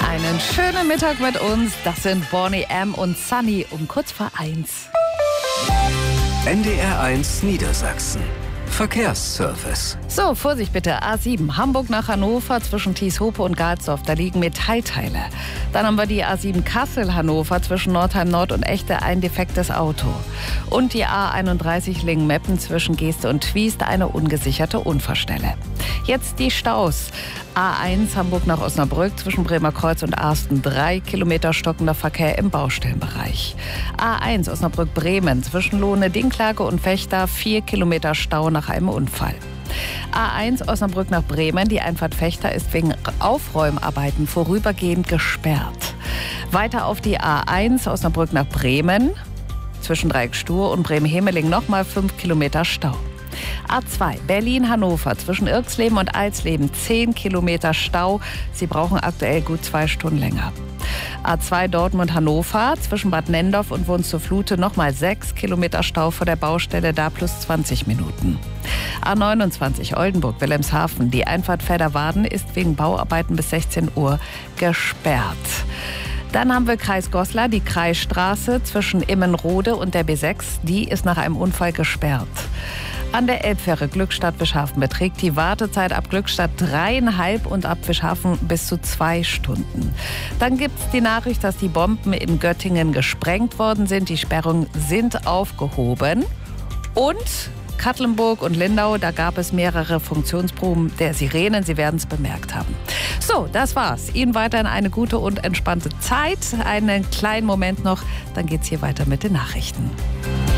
Einen schönen Mittag mit uns. Das sind Bonnie M. und Sunny um kurz vor 1. NDR 1 Niedersachsen. Verkehrsservice. So, Vorsicht bitte. A7 Hamburg nach Hannover zwischen Thieshope und Galsdorf. Da liegen Metallteile. Dann haben wir die A7 Kassel-Hannover zwischen Nordheim Nord und Echte, ein defektes Auto. Und die A31 Lingen-Meppen zwischen Geeste und Twiest, eine ungesicherte Unfallstelle. Jetzt die Staus. A1 Hamburg nach Osnabrück zwischen Bremerkreuz und Arsten. 3 Kilometer stockender Verkehr im Baustellenbereich. A1 Osnabrück-Bremen zwischen Lohne, Dinklage und Vechta. 4 Kilometer Stau nach einem Unfall. A1 Osnabrück nach Bremen. Die Einfahrt Vechta ist wegen Aufräumarbeiten vorübergehend gesperrt. Weiter auf die A1 Osnabrück nach Bremen. Zwischen Dreieck-Stur und Bremen-Hemeling nochmal 5 Kilometer Stau. A2 Berlin-Hannover zwischen Irxleben und Alsleben 10 Kilometer Stau. Sie brauchen aktuell gut 2 Stunden länger. A2 Dortmund-Hannover zwischen Bad Nendorf und Wunstuflute nochmal 6 Kilometer Stau vor der Baustelle, da plus 20 Minuten. A29 Oldenburg-Wilhelmshaven. Die Einfahrt Pfälderwaden ist wegen Bauarbeiten bis 16 Uhr gesperrt. Dann haben wir Kreis Goslar, die Kreisstraße zwischen Immenrode und der B6. Die ist nach einem Unfall gesperrt. An der Elbfähre Glückstadt-Wischhafen beträgt die Wartezeit ab Glückstadt 3,5 und ab Wischhafen bis zu 2 Stunden. Dann gibt es die Nachricht, dass die Bomben in Göttingen gesprengt worden sind. Die Sperrungen sind aufgehoben. Und Katlenburg und Lindau, da gab es mehrere Funktionsproben der Sirenen. Sie werden es bemerkt haben. So, das war's. Ihnen weiterhin eine gute und entspannte Zeit. Einen kleinen Moment noch, dann geht's hier weiter mit den Nachrichten.